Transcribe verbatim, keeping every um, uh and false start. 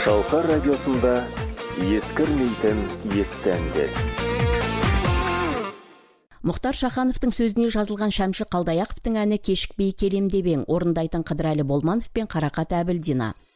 Шалқар радиосында ескірмейтін есті әндер. Мұхтар Шахановтың сөзіне жазылған Шәмші Қалдаяқовтың әні кешікпей келем деп ең, орындайтын Қыдырәлі Болманов пен Қарақат Әбілдина.